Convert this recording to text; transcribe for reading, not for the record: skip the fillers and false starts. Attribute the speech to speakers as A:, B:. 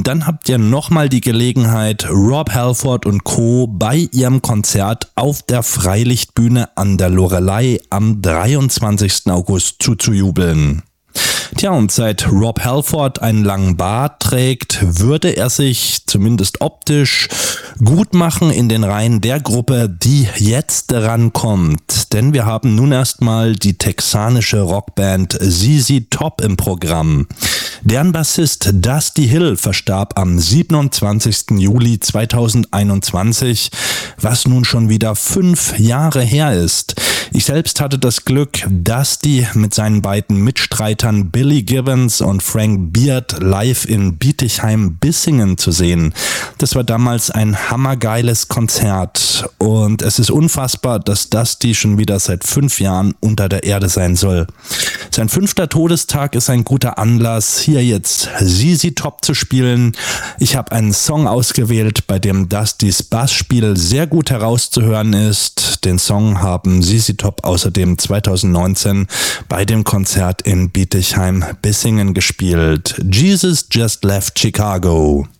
A: Und dann habt ihr nochmal die Gelegenheit, Rob Halford und Co. bei ihrem Konzert auf der Freilichtbühne an der Loreley am 23. August zuzujubeln. Tja, und seit Rob Halford einen langen Bart trägt, würde er sich zumindest optisch gut machen in den Reihen der Gruppe, die jetzt rankommt. Denn wir haben nun erstmal die texanische Rockband ZZ Top im Programm. Deren Bassist Dusty Hill verstarb am 27. Juli 2021, was nun schon wieder 5 Jahre her ist. Ich selbst hatte das Glück, Dusty mit seinen beiden Mitstreitern Billy Gibbons und Frank Beard live in Bietigheim-Bissingen zu sehen. Das war damals ein hammergeiles Konzert und es ist unfassbar, dass Dusty schon wieder seit 5 Jahren unter der Erde sein soll. Sein 5. Todestag ist ein guter Anlass, hier jetzt ZZ Top zu spielen. Ich habe einen Song ausgewählt, bei dem Dustys Bassspiel sehr gut herauszuhören ist. Den Song haben ZZ Top außerdem 2019 bei dem Konzert in Bietigheim-Bissingen gespielt. Jesus Just Left Chicago.